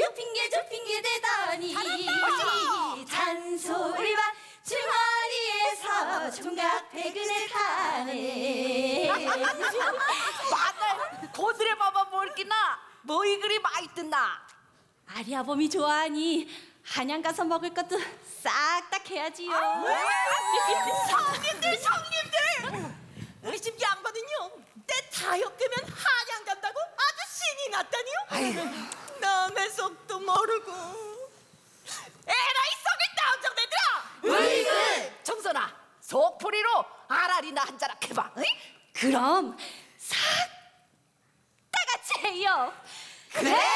저 핑계 대더니 잔소리와 주머니에서 총각 배근을 타네. 맞아. 고들의 밥은 뭘 끼나? 뭐이 그리 많이 뜬나? 아리아범이 좋아하니 한양 가서 먹을 것도 싹 다 해야지요. 성님들! 우리 집 양반은요, 때 다역되면 한양 간다고 아주 신이 났다니요. 남의 속도 모르고 에라이 속이 나온정내들아. 으이그 정선아, 속풀이로 아라리나 한 자락 해봐. 어이? 그럼 싹 다 같이 해요. 그래.